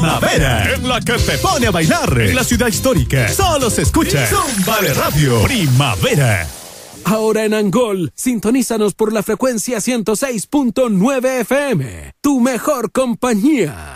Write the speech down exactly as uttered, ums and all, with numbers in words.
Primavera, en la que te pone a bailar. En la ciudad histórica, solo se escucha Zumba de Radio. Primavera. Ahora en Angol, sintonízanos por la frecuencia ciento seis punto nueve F M. Tu mejor compañía.